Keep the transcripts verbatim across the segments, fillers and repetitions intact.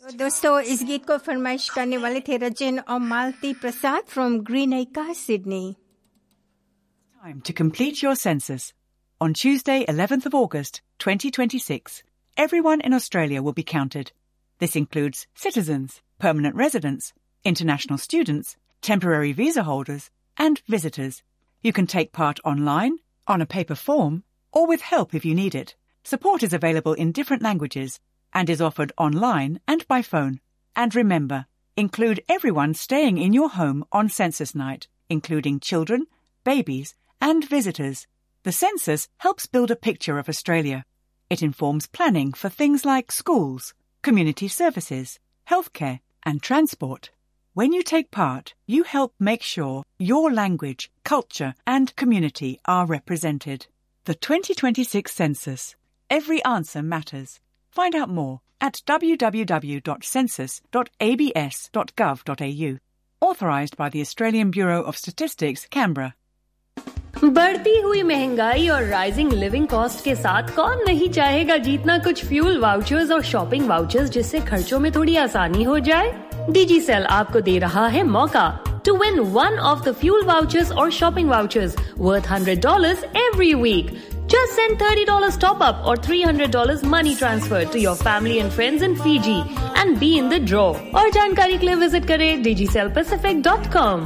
तो दोस्तों इस गीत को फरमाइश करने वाले थे रजन और मालती प्रसाद from green Ekka, Sydney. Time to complete your census. On Tuesday, eleventh of August, twenty twenty-six, everyone in Australia will be counted. This includes citizens, permanent residents, international students, temporary visa holders, and visitors. You can take part online, on a paper form, or with help if you need it. Support is available in different languages and is offered online and by phone. And remember, include everyone staying in your home on census night, including children, babies, and visitors. The census helps build a picture of Australia. It informs planning for things like schools, community services, healthcare, and transport. When you take part, you help make sure your language, culture, and community are represented. The twenty twenty-six Census. Every answer matters. Find out more at w w w dot census dot a b s dot gov dot a u. Authorised by the Australian Bureau of Statistics, Canberra. बढ़ती हुई महंगाई और rising living cost के साथ कौन नहीं चाहेगा जीतना कुछ फ्यूल वाउचर्स और शॉपिंग वाउचर्स जिससे खर्चों में थोड़ी आसानी हो जाए. डिजीसेल आपको दे रहा है मौका to win one of the fuel vouchers or shopping vouchers worth one hundred dollars every week. Just send thirty dollars top up or three hundred dollars money transfer to your family and friends in Fiji and be in the draw. और जानकारी के लिए visit करें digicel pacific dot com.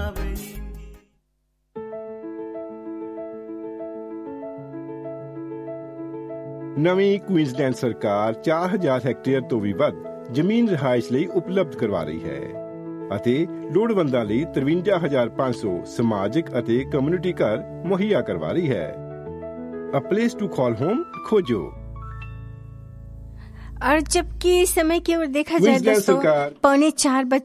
ਨਵੀਂ Queensland ਸਰਕਾਰ ਚਾਰ ਹਜ਼ਾਰ hectare ਤੋਂ ਵੀ ਵੱਧ ਜ਼ਮੀਨ ਰਿਹਾਇਸ਼ ਲਈ ਉਪਲਬਧ ਕਰਵਾ ਰਹੀ ਹੈ ਅਤੇ ਲੋੜਵੰਦਾਂ ਲਈ ਤਰਵੰਜਾ ਹਜ਼ਾਰ ਪੰਜ ਸੌ ਸਮਾਜਿਕ ਅਤੇ ਕਮਿਊਨਿਟੀ ਘਰ ਮੁਹੱਈਆ ਕਰਵਾ ਰਹੀ ਹੈ. A place to call home खोजो. और जबकि समय की ओर देखा जाए दोस्तों पौने चार बज